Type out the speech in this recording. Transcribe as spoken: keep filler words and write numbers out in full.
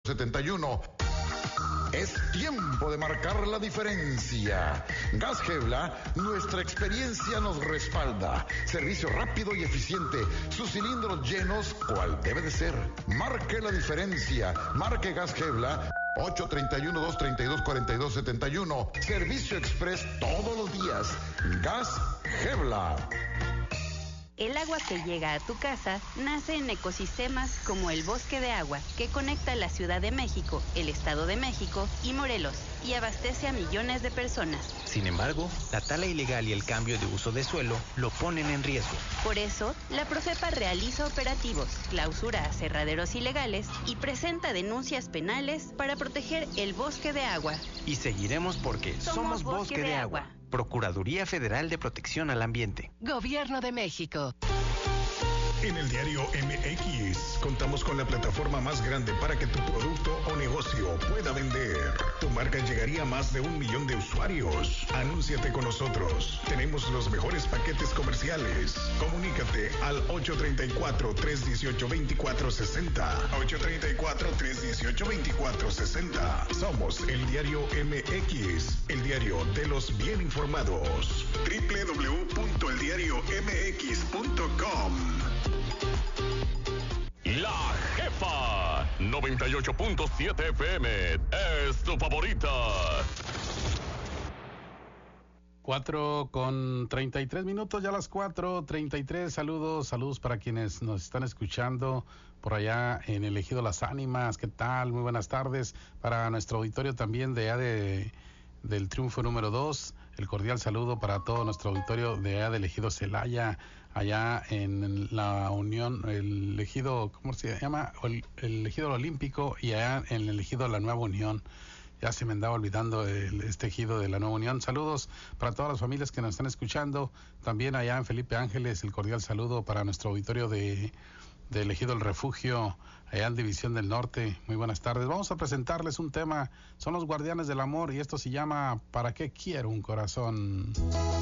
setenta y uno. Es tiempo de marcar la diferencia. Gas Gebla, nuestra experiencia nos respalda. Servicio rápido y eficiente. Sus cilindros llenos, cual debe de ser. Marque la diferencia. Marque Gas Gebla. ocho treinta y uno, dos treinta y dos, cuarenta y dos setenta y uno. Servicio express todos los días. Gas Gebla. El agua que llega a tu casa nace en ecosistemas como el Bosque de Agua, que conecta la Ciudad de México, el Estado de México y Morelos, y abastece a millones de personas. Sin embargo, la tala ilegal y el cambio de uso de suelo lo ponen en riesgo. Por eso, la Profepa realiza operativos, clausura aserraderos ilegales y presenta denuncias penales para proteger el Bosque de Agua. Y seguiremos porque somos, somos Bosque, Bosque de, de Agua. Agua. Procuraduría Federal de Protección al Ambiente. Gobierno de México. En el diario M X contamos con la plataforma más grande para que tu producto o negocio pueda vender. Tu marca llegaría a más de un millón de usuarios. Anúnciate con nosotros. Tenemos los mejores paquetes comerciales. Comunícate al ocho treinta y cuatro, tres dieciocho, veinticuatro sesenta. ocho treinta y cuatro, tres dieciocho, veinticuatro sesenta. Somos el diario M X, el diario de los bien informados. doble u doble u doble u punto el diario m x punto com. La Jefa noventa y ocho punto siete F M es tu favorita. Cuatro con treinta y tres minutos, ya las cuatro treinta y tres. Saludos, saludos para quienes nos están escuchando por allá en el Ejido Las Ánimas. ¿Qué tal? Muy buenas tardes. Para nuestro auditorio también de allá de, del Triunfo número dos. El cordial saludo para todo nuestro auditorio de allá del Ejido Celaya, allá en la Unión, el Ejido, ¿cómo se llama? El, el Ejido Olímpico, y allá en el Ejido La Nueva Unión. Ya se me andaba olvidando el, este ejido de la Nueva Unión. Saludos para todas las familias que nos están escuchando. También allá en Felipe Ángeles, el cordial saludo para nuestro auditorio de del Ejido El Refugio, allá en División del Norte. Muy buenas tardes. Vamos a presentarles un tema. Son los Guardianes del Amor y esto se llama ¿Para qué quiero un corazón?